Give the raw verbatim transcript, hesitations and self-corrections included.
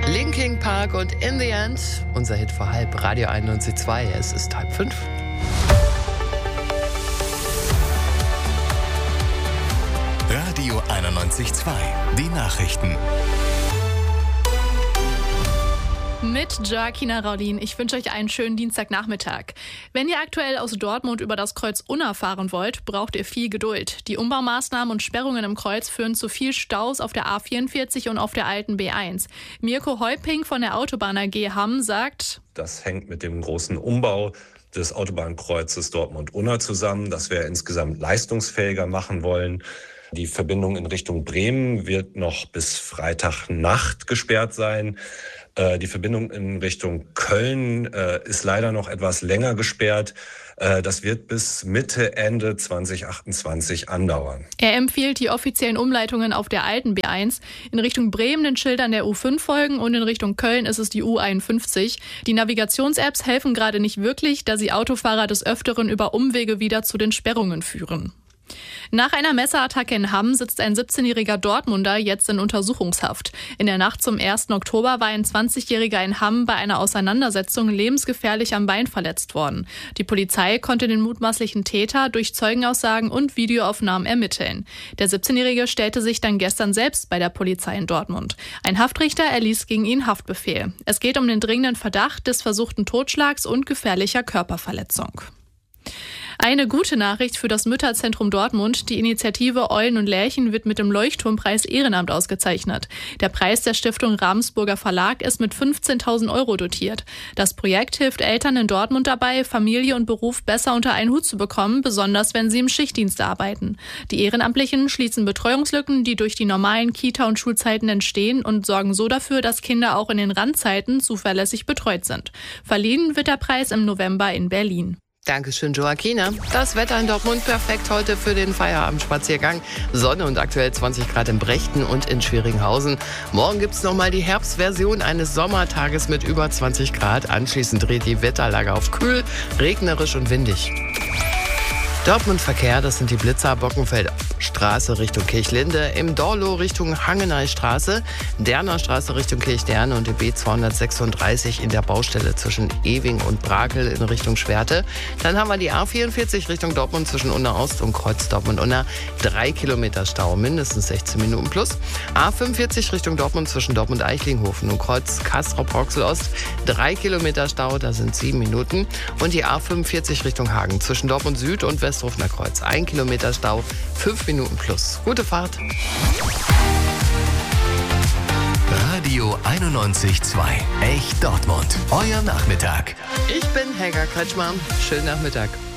Linkin Park und In the End, unser Hit vor halb, Radio einundneunzig Komma zwei, es ist halb fünf. Radio einundneunzig Komma zwei, die Nachrichten. Mit Joaquina Raulin. Ich wünsche euch einen schönen Dienstagnachmittag. Wenn ihr aktuell aus Dortmund über das Kreuz Unna fahren wollt, braucht ihr viel Geduld. Die Umbaumaßnahmen und Sperrungen im Kreuz führen zu viel Staus auf der A vierundvierzig und auf der alten B eins. Mirko Heuping von der Autobahn A G Hamm sagt: Das hängt mit dem großen Umbau des Autobahnkreuzes Dortmund-Unna zusammen, das wir insgesamt leistungsfähiger machen wollen. Die Verbindung in Richtung Bremen wird noch bis Freitagnacht gesperrt sein. Die Verbindung in Richtung Köln äh, ist leider noch etwas länger gesperrt. Äh, das wird bis Mitte, Ende zwanzig achtundzwanzig andauern. Er empfiehlt, die offiziellen Umleitungen auf der alten B eins in Richtung Bremen den Schildern der U fünf folgen und in Richtung Köln ist es die U einundfünfzig. Die Navigations-Apps helfen gerade nicht wirklich, da sie Autofahrer des Öfteren über Umwege wieder zu den Sperrungen führen. Nach einer Messerattacke in Hamm sitzt ein siebzehnjähriger Dortmunder jetzt in Untersuchungshaft. In der Nacht zum ersten Oktober war ein zwanzigjähriger in Hamm bei einer Auseinandersetzung lebensgefährlich am Bein verletzt worden. Die Polizei konnte den mutmaßlichen Täter durch Zeugenaussagen und Videoaufnahmen ermitteln. Der siebzehnjährige stellte sich dann gestern selbst bei der Polizei in Dortmund. Ein Haftrichter erließ gegen ihn Haftbefehl. Es geht um den dringenden Verdacht des versuchten Totschlags und gefährlicher Körperverletzung. Eine gute Nachricht für das Mütterzentrum Dortmund. Die Initiative Eulen und Lerchen wird mit dem Leuchtturmpreis Ehrenamt ausgezeichnet. Der Preis der Stiftung Ravensburger Verlag ist mit fünfzehntausend Euro dotiert. Das Projekt hilft Eltern in Dortmund dabei, Familie und Beruf besser unter einen Hut zu bekommen, besonders wenn sie im Schichtdienst arbeiten. Die Ehrenamtlichen schließen Betreuungslücken, die durch die normalen Kita- und Schulzeiten entstehen und sorgen so dafür, dass Kinder auch in den Randzeiten zuverlässig betreut sind. Verliehen wird der Preis im November in Berlin. Dankeschön, Joaquina. Das Wetter in Dortmund perfekt heute für den Feierabendspaziergang. Sonne und aktuell zwanzig Grad in Brechten und in Schweringhausen. Morgen gibt's nochmal die Herbstversion eines Sommertages mit über zwanzig Grad. Anschließend dreht die Wetterlage auf kühl, regnerisch und windig. Dortmund-Verkehr, das sind die Blitzer, Bockenfeldstraße Richtung Kirchlinde, im Dorlo Richtung Hangeneystraße, Derner Straße Richtung Kirchderne und die B zweihundertsechsunddreißig in der Baustelle zwischen Ewing und Brakel in Richtung Schwerte. Dann haben wir die A vierundvierzig Richtung Dortmund zwischen Unna Ost und Kreuz Dortmund-Unna, drei Kilometer Stau, mindestens sechzehn Minuten plus. A fünfundvierzig Richtung Dortmund zwischen Dortmund-Eichlinghofen und Kreuz Castrop-Rauxel-Ost, drei Kilometer Stau, da sind sieben Minuten. Und die A fünfundvierzig Richtung Hagen zwischen Dortmund Süd und West Rufener Kreuz. Ein Kilometer Stau, fünf Minuten plus. Gute Fahrt. Radio einundneunzig Komma zwei. Echt Dortmund. Euer Nachmittag. Ich bin Helga Kretschmer. Schönen Nachmittag.